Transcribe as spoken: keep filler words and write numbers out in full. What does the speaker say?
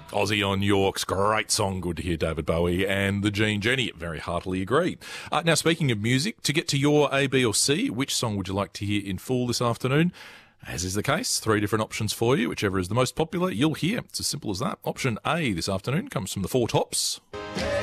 Aussie on York's great song. Good to hear David Bowie and the Gene Jenny. Very heartily agree. Uh, now, speaking of music, to get to your A, B or C, which song would you like to hear in full this afternoon? As is the case, three different options for you. Whichever is the most popular, you'll hear. It's as simple as that. Option A this afternoon comes from the Four Tops.